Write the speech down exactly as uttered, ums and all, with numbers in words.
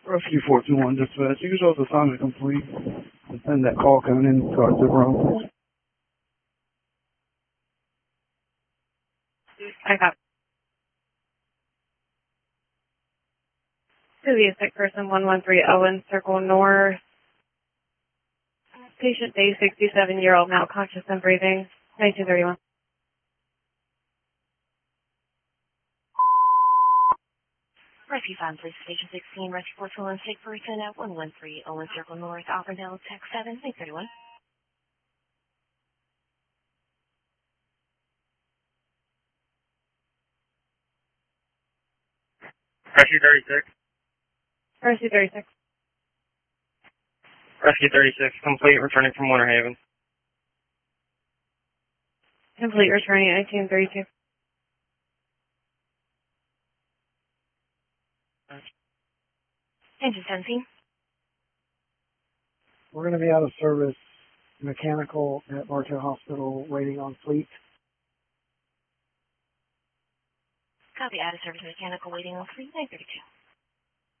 Rescue four two one dispatch. You can show us assignment complete and send that call coming in to our zip room. I got to the sick person, one one three Owen Circle North. Patient day, sixty-seven-year-old, now conscious and breathing, nineteen thirty-one. Rescue five, Police Station sixteen, Rescue four two one, sick person at one one three Owen Circle North, Auburndale, Tech seven, nineteen thirty-one. Rescue thirty-six. Rescue thirty-six. Rescue thirty-six, complete, returning from Winter Haven. Complete, returning at nineteen thirty-two. Engine seventeen. We're going to be out of service mechanical at Bartow Hospital waiting on fleet. Copy, out of service mechanical waiting on fleet, nine thirty-two.